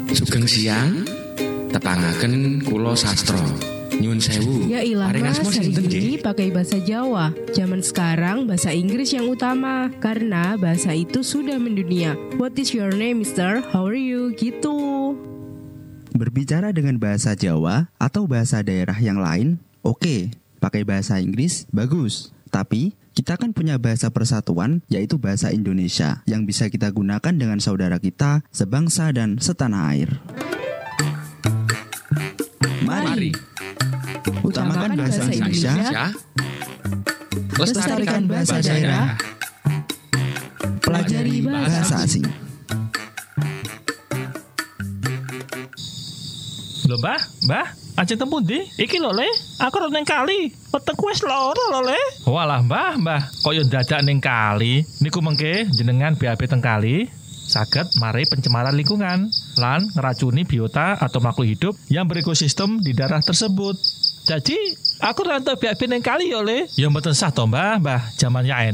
Sugeng siang, tepangaken kula sastra. Nyun sewu. Ya ilah mas, hari sinten ini nggih? pakai bahasa Jawa. Zaman sekarang bahasa Inggris yang utama, karena bahasa itu sudah mendunia. What is your name, mister? How are you? Gitu. Berbicara dengan bahasa Jawa atau bahasa daerah yang lain, oke. Pakai bahasa Inggris, bagus. Tapi, kita kan punya bahasa persatuan, yaitu bahasa Indonesia, yang bisa kita gunakan dengan saudara kita, sebangsa dan setanah air. Mari. Utamakan bahasa Indonesia, lestarikan bahasa daerah, pelajari bahasa asing. Lho mbah, aja temu ndi? Iki lho Le, aku ora ning kali. Wetengku wis lara lho Le. Walah mbah, kaya dadak ning kali. Niku mengke jenengan BAB teng kali saged mari pencemaran lingkungan lan ngeracuni biota atau makhluk hidup yang berekosistem di daerah tersebut. Jadi, aku rantau BAB ning kali ya Le. Ya mboten sah to mbah, jaman ya